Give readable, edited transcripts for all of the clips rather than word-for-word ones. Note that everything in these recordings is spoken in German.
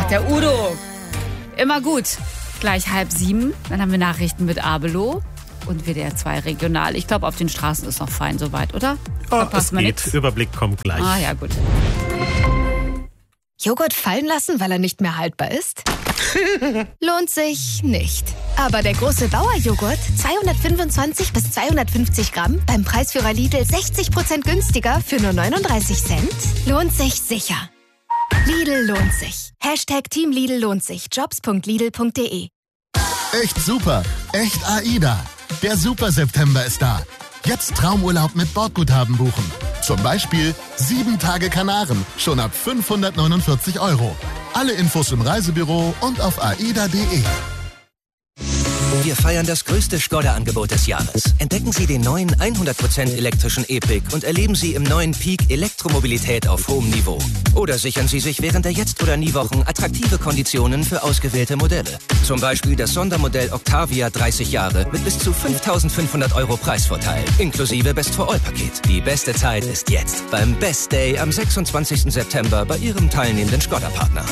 Ach, der Udo. Immer gut. Gleich 6:30. Dann haben wir Nachrichten mit Abelo und WDR 2 regional. Ich glaube, auf den Straßen ist noch fein soweit, oder? Es geht. Nix. Überblick kommt gleich. Ah, ja, gut. Joghurt fallen lassen, weil er nicht mehr haltbar ist? Lohnt sich nicht. Aber der große Bauer-Joghurt, 225 bis 250 Gramm, beim Preisführer Lidl 60% günstiger für nur 39 Cent, lohnt sich sicher. Lidl lohnt sich. Hashtag Team Lidl lohnt sich. Jobs.lidl.de. Echt super. Echt AIDA. Der Super-September ist da. Jetzt Traumurlaub mit Bordguthaben buchen. Zum Beispiel 7 Tage Kanaren, schon ab 549 €. Alle Infos im Reisebüro und auf aida.de. Wir feiern das größte Skoda-Angebot des Jahres. Entdecken Sie den neuen 100% elektrischen E-Pick und erleben Sie im neuen Peak Elektromobilität auf hohem Niveau. Oder sichern Sie sich während der Jetzt- oder Nie-Wochen attraktive Konditionen für ausgewählte Modelle. Zum Beispiel das Sondermodell Octavia 30 Jahre mit bis zu 5.500 € Preisvorteil, inklusive Best-for-All-Paket. Die beste Zeit ist jetzt, beim Best Day am 26. September bei Ihrem teilnehmenden Skoda-Partner.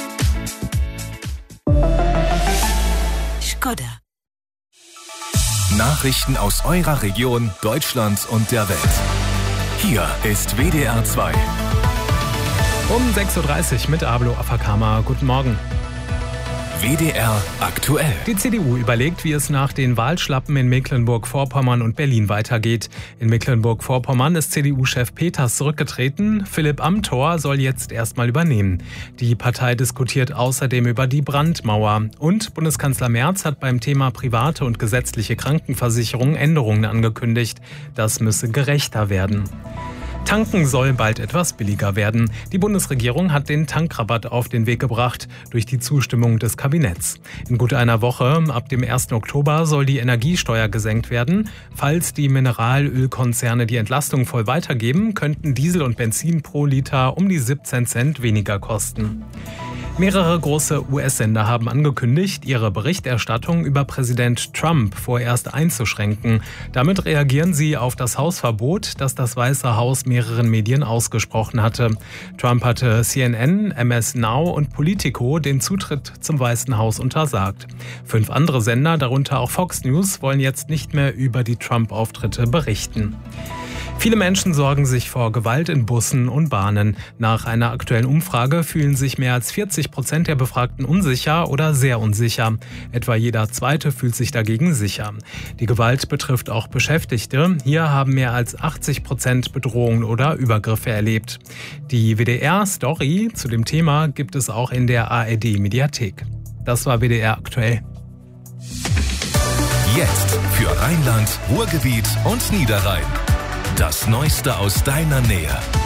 Skoda. Nachrichten aus eurer Region, Deutschland und der Welt. Hier ist WDR 2. Um 6:30 Uhr mit Abelo Afakama. Guten Morgen. WDR aktuell. Die CDU überlegt, wie es nach den Wahlschlappen in Mecklenburg-Vorpommern und Berlin weitergeht. In Mecklenburg-Vorpommern ist CDU-Chef Peters zurückgetreten. Philipp Amthor soll jetzt erstmal übernehmen. Die Partei diskutiert außerdem über die Brandmauer. Und Bundeskanzler Merz hat beim Thema private und gesetzliche Krankenversicherung Änderungen angekündigt. Das müsse gerechter werden. Tanken soll bald etwas billiger werden. Die Bundesregierung hat den Tankrabatt auf den Weg gebracht durch die Zustimmung des Kabinetts. In gut einer Woche, ab dem 1. Oktober, soll die Energiesteuer gesenkt werden. Falls die Mineralölkonzerne die Entlastung voll weitergeben, könnten Diesel und Benzin pro Liter um die 17 Cent weniger kosten. Mehrere große US-Sender haben angekündigt, ihre Berichterstattung über Präsident Trump vorerst einzuschränken. Damit reagieren sie auf das Hausverbot, das das Weiße Haus mehreren Medien ausgesprochen hatte. Trump hatte CNN, MS Now und Politico den Zutritt zum Weißen Haus untersagt. 5 andere Sender, darunter auch Fox News, wollen jetzt nicht mehr über die Trump-Auftritte berichten. Viele Menschen sorgen sich vor Gewalt in Bussen und Bahnen. Nach einer aktuellen Umfrage fühlen sich mehr als 40% der Befragten unsicher oder sehr unsicher. Etwa jeder Zweite fühlt sich dagegen sicher. Die Gewalt betrifft auch Beschäftigte. Hier haben mehr als 80% Bedrohungen oder Übergriffe erlebt. Die WDR-Story zu dem Thema gibt es auch in der ARD-Mediathek. Das war WDR aktuell. Jetzt für Rheinland, Ruhrgebiet und Niederrhein. Das Neueste aus deiner Nähe.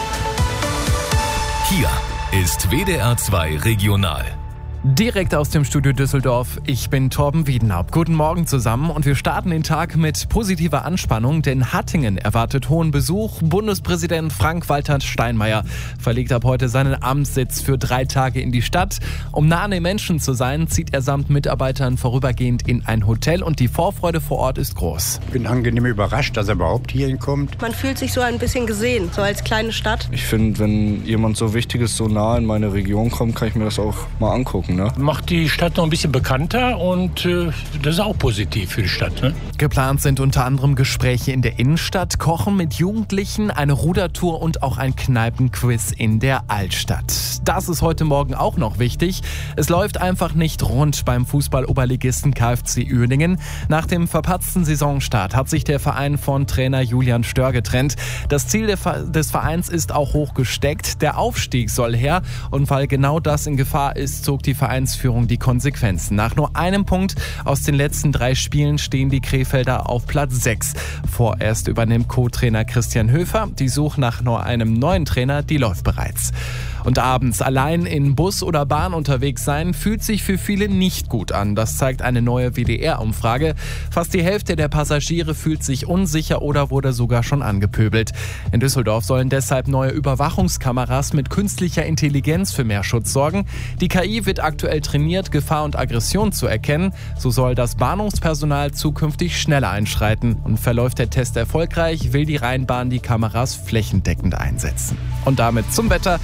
Hier ist WDR 2 Regional. Direkt aus dem Studio Düsseldorf, ich bin Torben Wiedenhaupt. Guten Morgen zusammen und wir starten den Tag mit positiver Anspannung, denn Hattingen erwartet hohen Besuch. Bundespräsident Frank-Walter Steinmeier verlegt ab heute seinen Amtssitz für 3 Tage in die Stadt. Um nah an den Menschen zu sein, zieht er samt Mitarbeitern vorübergehend in ein Hotel und die Vorfreude vor Ort ist groß. Ich bin angenehm überrascht, dass er überhaupt hierhin kommt. Man fühlt sich so ein bisschen gesehen, so als kleine Stadt. Ich finde, wenn jemand so Wichtiges so nah in meine Region kommt, kann ich mir das auch mal angucken. Ne? Macht die Stadt noch ein bisschen bekannter und das ist auch positiv für die Stadt. Ne? Geplant sind unter anderem Gespräche in der Innenstadt, Kochen mit Jugendlichen, eine Rudertour und auch ein Kneipenquiz in der Altstadt. Das ist heute Morgen auch noch wichtig. Es läuft einfach nicht rund beim Fußball-Oberligisten KFC Uerdingen. Nach dem verpatzten Saisonstart hat sich der Verein von Trainer Julian Stör getrennt. Das Ziel des Vereins ist auch hoch gesteckt. Der Aufstieg soll her und weil genau das in Gefahr ist, zog die Vereinsführung die Konsequenzen. Nach nur einem Punkt aus den letzten 3 Spielen stehen die Krefelder auf Platz 6. Vorerst übernimmt Co-Trainer Christian Höfer. Die Suche nach nur einem neuen Trainer, die läuft bereits. Und abends allein in Bus oder Bahn unterwegs sein, fühlt sich für viele nicht gut an. Das zeigt eine neue WDR-Umfrage. Fast die Hälfte der Passagiere fühlt sich unsicher oder wurde sogar schon angepöbelt. In Düsseldorf sollen deshalb neue Überwachungskameras mit künstlicher Intelligenz für mehr Schutz sorgen. Die KI wird aktuell trainiert, Gefahr und Aggression zu erkennen. So soll das Bahnhofspersonal zukünftig schneller einschreiten. Und verläuft der Test erfolgreich, will die Rheinbahn die Kameras flächendeckend einsetzen. Und damit zum Wetter. Hier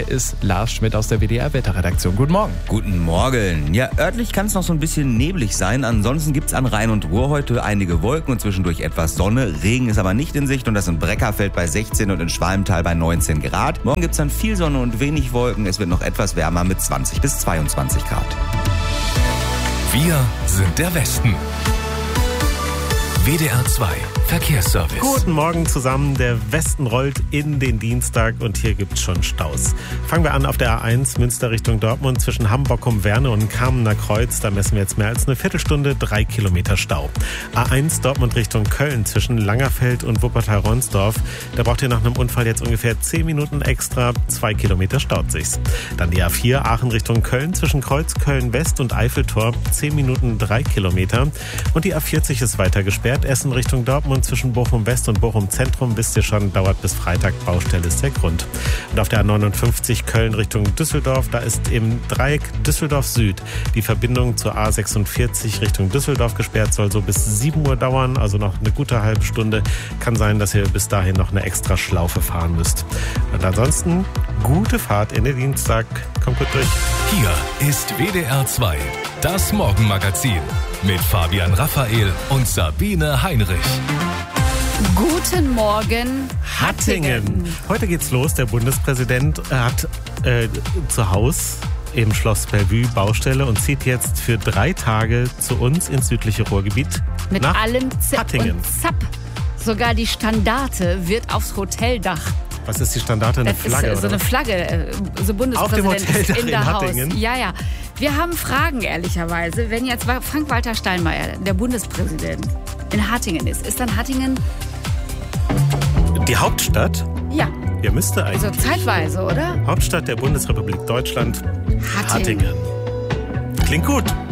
Hier ist Lars Schmidt aus der WDR-Wetterredaktion. Guten Morgen. Guten Morgen. Ja, örtlich kann es noch so ein bisschen neblig sein. Ansonsten gibt es an Rhein und Ruhr heute einige Wolken und zwischendurch etwas Sonne. Regen ist aber nicht in Sicht und das in Breckerfeld bei 16 und in Schwalmtal bei 19 Grad. Morgen gibt es dann viel Sonne und wenig Wolken. Es wird noch etwas wärmer mit 20 bis 22 Grad. Wir sind der Westen. WDR 2 Verkehrsservice. Guten Morgen zusammen. Der Westen rollt in den Dienstag und hier gibt's schon Staus. Fangen wir an auf der A1 Münster Richtung Dortmund zwischen Hamburg-Werne und Kamener Kreuz. Da messen wir jetzt mehr als eine Viertelstunde, 3 Kilometer Stau. A1 Dortmund Richtung Köln zwischen Langerfeld und Wuppertal-Ronsdorf. Da braucht ihr nach einem Unfall jetzt ungefähr 10 Minuten extra. 2 Kilometer staut sich's. Dann die A4 Aachen Richtung Köln zwischen Kreuzköln West und Eiffeltor. 10 Minuten, 3 Kilometer. Und die A40 ist weiter gesperrt. Essen Richtung Dortmund zwischen Bochum West und Bochum Zentrum, wisst ihr schon, dauert bis Freitag. Baustelle ist der Grund. Und auf der A59 Köln Richtung Düsseldorf, da ist im Dreieck Düsseldorf Süd die Verbindung zur A46 Richtung Düsseldorf gesperrt, soll so bis 7 Uhr dauern, also noch eine gute halbe Stunde. Kann sein, dass ihr bis dahin noch eine extra Schlaufe fahren müsst. Und ansonsten gute Fahrt in den Dienstag. Kommt gut durch. Hier ist WDR 2, das Morgenmagazin mit Fabian Raphael und Sabine Heinrich. Guten Morgen, Hattingen. Heute geht's los. Der Bundespräsident hat zu Hause im Schloss Bellevue Baustelle und zieht jetzt für 3 Tage zu uns ins südliche Ruhrgebiet. Mit nach allem Zip Hattingen. und Zap. Sogar die Standarte wird aufs Hoteldach. Was ist die Standarte? Eine Flagge, ist so eine Flagge, so Bundespräsident auf dem Hoteldach in der in Haus. Hattingen? Ja. Wir haben Fragen, ehrlicherweise. Wenn jetzt Frank-Walter Steinmeier, der Bundespräsident, in Hattingen ist dann Hattingen die Hauptstadt? Ja. Ja, müsste eigentlich. So zeitweise, oder? Hauptstadt der Bundesrepublik Deutschland, Hattingen. Klingt gut.